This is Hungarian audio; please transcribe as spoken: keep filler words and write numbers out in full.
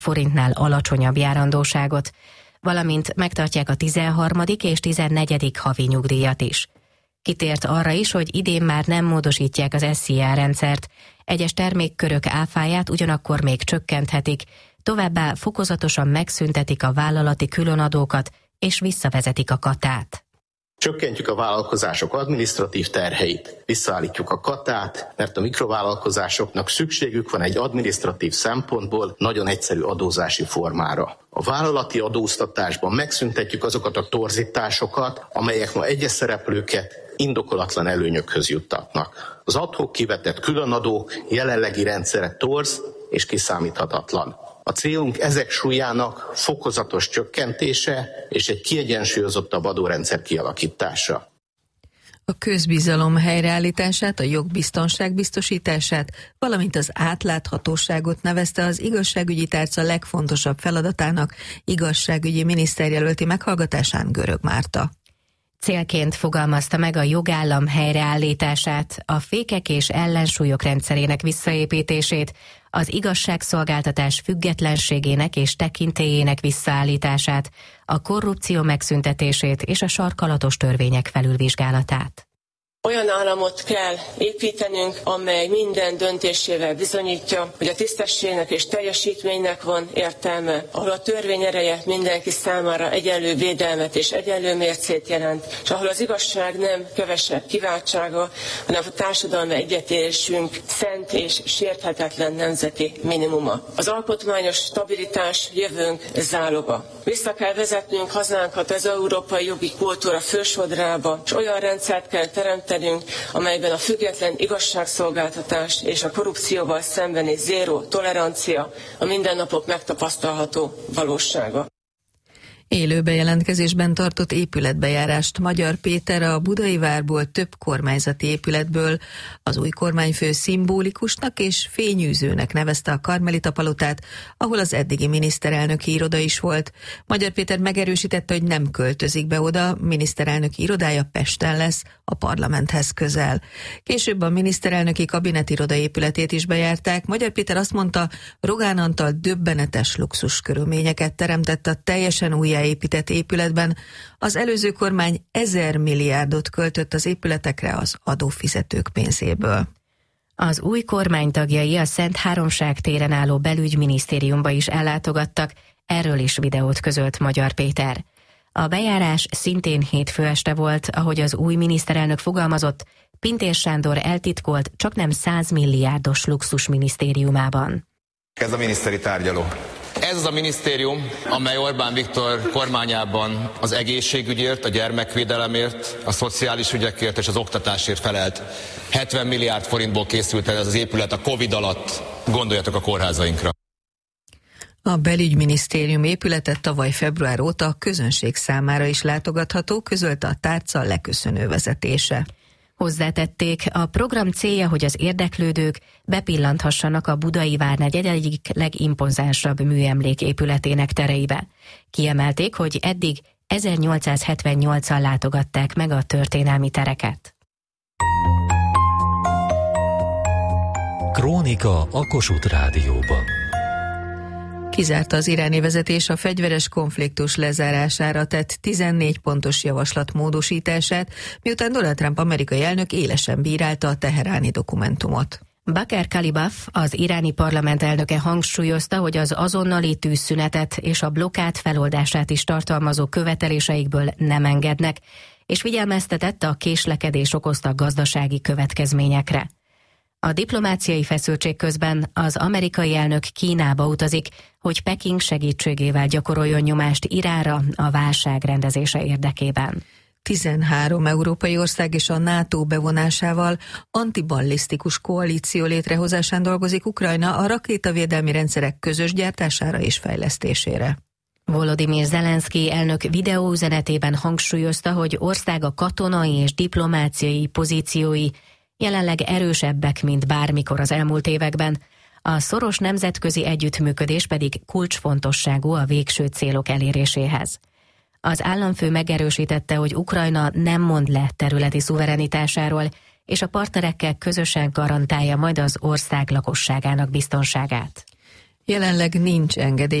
forintnál alacsonyabb járandóságot, valamint megtartják a tizenharmadik és tizennegyedik havi nyugdíjat is. Kitért arra is, hogy idén már nem módosítják az es zé á rendszert, egyes termékkörök áfáját ugyanakkor még csökkenthetik, továbbá fokozatosan megszüntetik a vállalati különadókat és visszavezetik a katát. Csökkentjük a vállalkozások adminisztratív terheit, visszaállítjuk a katát, mert a mikrovállalkozásoknak szükségük van egy adminisztratív szempontból nagyon egyszerű adózási formára. A vállalati adóztatásban megszüntetjük azokat a torzításokat, amelyek ma egyes szereplőket indokolatlan előnyökhöz juttatnak. Az ad-hoc kivetett különadók jelenlegi rendszere torz és kiszámíthatatlan. A célunk ezek súlyának fokozatos csökkentése és egy kiegyensúlyozottabb adórendszer kialakítása. A közbizalom helyreállítását, a jogbiztonság biztosítását, valamint az átláthatóságot nevezte az igazságügyi tárca legfontosabb feladatának igazságügyi miniszterjelölti meghallgatásán Görög Márta. Célként fogalmazta meg a jogállam helyreállítását, a fékek és ellensúlyok rendszerének visszaépítését, az igazságszolgáltatás függetlenségének és tekintélyének visszaállítását, a korrupció megszüntetését és a sarkalatos törvények felülvizsgálatát. Olyan államot kell építenünk, amely minden döntésével bizonyítja, hogy a tisztességnek és teljesítménynek van értelme, ahol a törvény ereje mindenki számára egyenlő védelmet és egyenlő mércét jelent, és ahol az igazság nem kevesebb kiváltsága, hanem a társadalmi egyetértésünk szent és sérthetetlen nemzeti minimuma. Az alkotmányos stabilitás jövőnk záloga. Vissza kell vezetnünk hazánkat az európai jogi kultúra fősodrába, és olyan rendszert kell teremteni, amelyben a független igazságszolgáltatás és a korrupcióval szembeni zéró tolerancia a mindennapok megtapasztalható valósága. Élő bejelentkezésben tartott épületbejárást Magyar Péter a Budai Várból több kormányzati épületből az új kormányfő szimbolikusnak és fényűzőnek nevezte a Karmelita palotát, ahol az eddigi miniszterelnöki iroda is volt. Magyar Péter megerősítette, hogy nem költözik be oda, miniszterelnöki irodája Pesten lesz, a parlamenthez közel. Később a miniszterelnöki kabinetiroda épületét is bejárták. Magyar Péter azt mondta, Rogán Antal döbbenetes luxus körülményeket teremtett a teljesen újjáépített épületben. Az előző kormány ezer milliárdot költött az épületekre az adófizetők pénzéből. Az új kormány tagjai a Szent Háromság téren álló belügyminisztériumba is ellátogattak, erről is videót közölt Magyar Péter. A bejárás szintén hétfő este volt, ahogy az új miniszterelnök fogalmazott, Pintér Sándor eltitkolt csaknem száz milliárdos luxus minisztériumában. Ez a miniszteri tárgyaló. Ez az a minisztérium, amely Orbán Viktor kormányában az egészségügyért, a gyermekvédelemért, a szociális ügyekért és az oktatásért felelt. hetven milliárd forintból készült el ez az épület a Covid alatt. Gondoljatok a kórházainkra. A belügyminisztérium épülete tavaly február óta a közönség számára is látogatható, közölte a tárca leköszönő vezetése. Hozzátették, a program célja, hogy az érdeklődők bepillanthassanak a Budai Várnegyed egyik legimponzánsabb műemlék épületének tereibe. Kiemelték, hogy eddig ezernyolcszázhetvennyolcan látogatták meg a történelmi tereket. Krónika a Kossuth Rádióban. Kizárta az iráni vezetés a fegyveres konfliktus lezárására tett tizennégy pontos javaslat módosítását, miután Donald Trump amerikai elnök élesen bírálta a teheráni dokumentumot. Baker Kalibaf, az iráni parlament elnöke hangsúlyozta, hogy az azonnali tűzszünetet és a blokkád feloldását is tartalmazó követeléseikből nem engednek, és figyelmeztetett a késlekedés okozta gazdasági következményekre. A diplomáciai feszültség közben az amerikai elnök Kínába utazik, hogy Peking segítségével gyakoroljon nyomást Iránra a válság rendezése érdekében. tizenhárom európai ország és a NATO bevonásával antiballisztikus koalíció létrehozásán dolgozik Ukrajna a rakétavédelmi rendszerek közös gyártására és fejlesztésére. Volodymyr Zelenszky elnök videóüzenetében hangsúlyozta, hogy országa katonai és diplomáciai pozíciói jelenleg erősebbek, mint bármikor az elmúlt években, a szoros nemzetközi együttműködés pedig kulcsfontosságú a végső célok eléréséhez. Az államfő megerősítette, hogy Ukrajna nem mond le területi szuverenitásáról, és a partnerekkel közösen garantálja majd az ország lakosságának biztonságát. Jelenleg nincs engedély